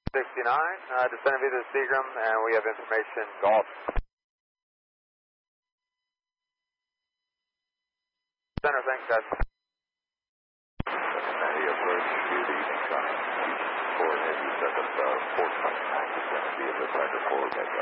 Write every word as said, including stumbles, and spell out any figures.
sixty-nine, uh, descending via the Seagram, and we have information golf. Center, thanks, guys. Cincinnati approach, good evening, Connie. Four heavy, set up, uh, four point nine percent via the Tiger four,